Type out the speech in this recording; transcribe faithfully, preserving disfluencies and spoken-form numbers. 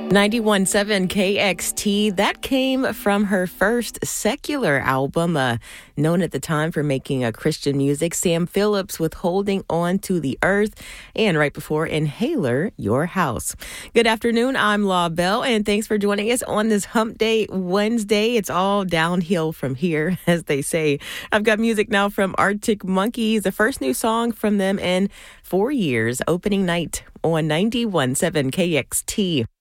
ninety-one point seven K X T, that came from her first secular album, uh, known at the time for making uh, Christian music. Sam Phillips with Holding On to the Earth, and right before Inhaler, Your House. Good afternoon, I'm Law Bell, and thanks for joining us on this Hump Day Wednesday. It's all downhill from here, as they say. I've got music now from Arctic Monkeys, the first new song from them in four years, opening night on ninety-one point seven K X T.